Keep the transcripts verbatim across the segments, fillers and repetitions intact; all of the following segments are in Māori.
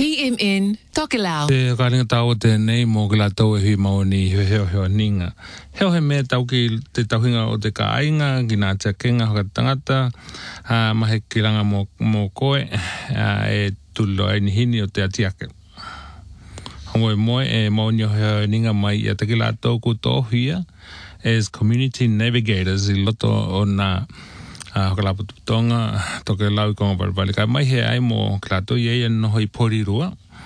P M N Tokelau. Te kāringa tau te nei mō ka tau e hui maoni he heo heo ninga. Heo he mea tau ki te tauhinga o te kāinga, ki nā tia kenga hoka tangata, uh, mahe ki ranga mō, mō koe, uh, e tulo ai ni hini o te atiake. Hongo e moe e maoni o heo ninga mai i a te ki la tau ku tōhia as community navigators i loto o nā Uh, hoka la putonga toke lau i konga parapali. Ka mai he ai mō klato i eia noho i porirua.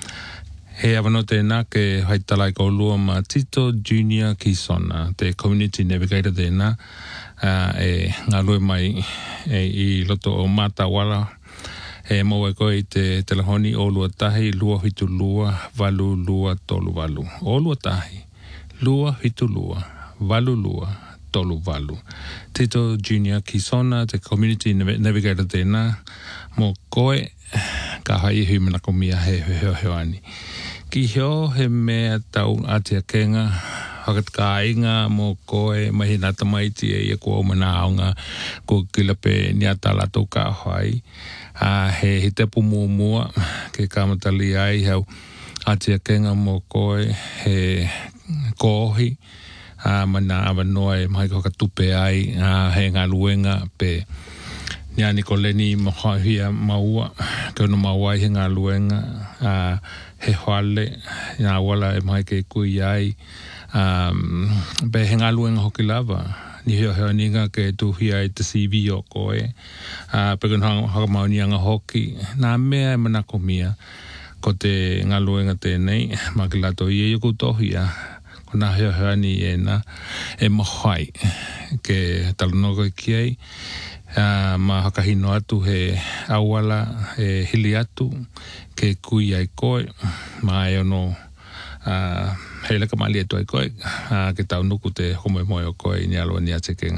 He awano tēnā ke haitala i kaulua ma Tito Junior Kisona, te community navigator tēnā, uh, e ngā lue mai e, i loto o Matawala. E mau e koe i te telehoni o lua tahi, lua hitu lua, valu lua, tolu valu. O lua tahi, lua hitu lua, valu lua, tolu valu. Tito Junior Kisona, te community navigator tēnā, mō koe, ka hai hui mana komia he heo heo ani. Ki heo he mea tau atia kenga, hakat ka inga mō koe, mahi nata maiti e ia kua umana aunga, ko kilape niata lato ka hai. Uh, he he tepu mua mua, ke kamatali ai hau atia kenga mō koe, he kohi, Uh, mana awa noa e mahi koka tupe ai uh, he ngā luenga pe niani ko leni mohahia maua ke ono maua he ngā luenga uh, he hoale ngā wala e mahi ke kui ai um, pe he ngā luenga hoki lava ni heo heo ninga ke tuhia i te C V o koe uh, pe kena haka mauni anga hoki nā mea e manako mia ko te ngā luenga tēnei makilato i e yoku tohia na heo heo ni e na e mohai ke talanogo i kiei uh, ma hakahino atu he awala e hili atu ke kui ai koe ma e ono uh, he leka mali atu ai koe uh, ke tau nuku te homo e moe o koe i ni aloa ni atekenga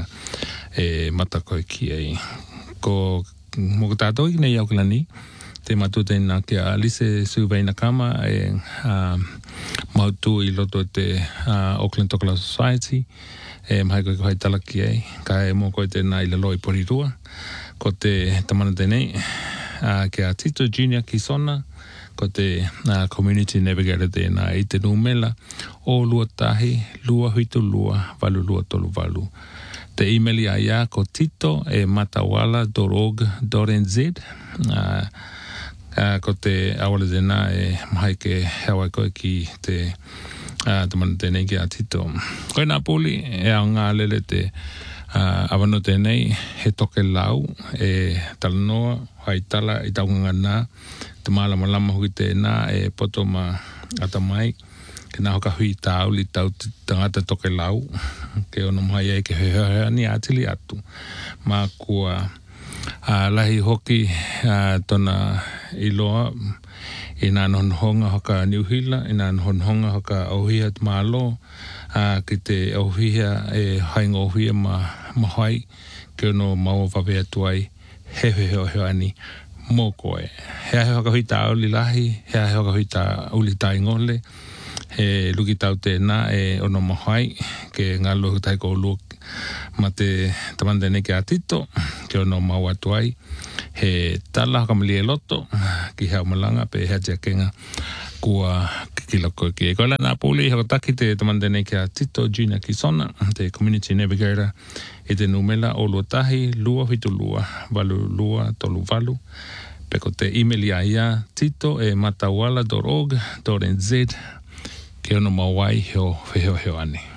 e mata koe kiei ko mo katato i nei au kilani te matu te nā kia Alice Suveina Kama e uh, mautu i loto te uh, Auckland Tokelau Society e mahai koe kohai talaki ei ka e mō koe te nā i lalo i porirua ko te tamana tenei uh, kia Tito Junior Kisona ko te uh, community navigator te nā i te numela o lua tahi lua huitu lua valu lua tolu valu te emaili a ia ko tito e matawala dot org dot n z uh, Uh, ko te awale tēnā e mahai ke hewa koe ki te uh, tamana tēnei ki a Tito. Koe nā pūli e au ngā lele te uh, awano tēnei he toke lau e talanoa hai tala i taunga nā te mālama lama hui tēnā e poto ma atamai ke nā hoka hui tāu li tau tangata toke lau ke ono mahai e ke hea ni atili atu mā kua Uh, lahi hoki uh, tona iloa i nā nonhonga hoka Niuhila, i nā nonhonga hoka Auhia Malo, uh, ki te Auhia e hainga Auhia ma mahai, ke ono maua whawea tuai, he he heo heo ani mō koe. Hea he hoka hui tā uli lahi, hea he hoka hui tā uli tā ingole, he luki tau tēnā e ono mahai, ke ngā lohu tai kou luki, ma te tamanda nei ki a Tito, ke ono maua tuai, he tala haka mali e loto, ki hea malanga, pe hea tia kenga, kua kikiloko ki e koela nā pūli, haka taki te tamanda nei ki a Tito Junior Kisona, te community navigator, e te numela o lua tahi, lua hitu lua, valu lua, tolu valu, pe ko te emaili a ia, tito e matawala dot org dot n z, ke ono mawai heo heo heo ane.